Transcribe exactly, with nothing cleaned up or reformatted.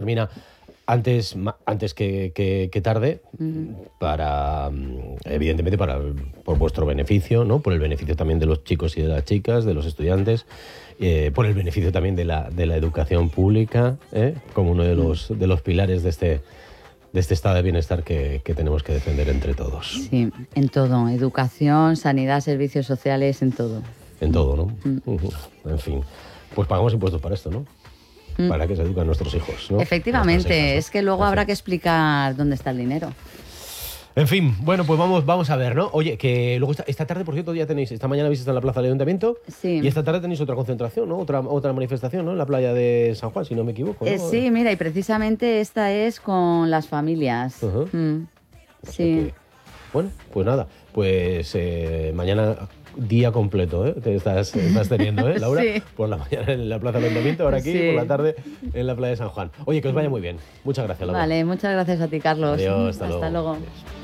termina antes, antes que, que, que tarde, uh-huh. para, evidentemente, para, por vuestro beneficio, ¿no? Por el beneficio también de los chicos y de las chicas, de los estudiantes, eh, por el beneficio también de la, de la educación pública, ¿eh? Como uno de los, de los pilares de este, de este estado de bienestar que, que tenemos que defender entre todos. Sí, en todo, educación, sanidad, servicios sociales, en todo. En todo, ¿no? Mm. Uh-huh. En fin, pues pagamos impuestos para esto, ¿no? Para que se eduquen nuestros hijos, ¿no? Efectivamente, es que luego habrá que explicar dónde está el dinero. En fin, bueno, pues vamos, vamos a ver, ¿no? Oye, que luego esta, esta tarde, por cierto, ya tenéis, esta mañana habéis estado en la plaza del Ayuntamiento, sí. Y esta tarde tenéis otra concentración, ¿no? Otra, otra manifestación, ¿no? En la playa de San Juan, si no me equivoco, ¿no? Eh, sí, mira, y precisamente esta es con las familias. Uh-huh. Mm. O sea Sí. que, bueno, pues nada, pues eh, mañana... día completo, ¿eh? Te estás, estás teniendo, ¿eh, Laura? Sí. Por la mañana en la Plaza del Ayuntamiento, ahora aquí, sí. por la tarde en la playa de San Juan. Oye, que os vaya muy bien. Muchas gracias, Laura. Vale, muchas gracias a ti, Carlos. Adiós, hasta, hasta luego. luego. Adiós.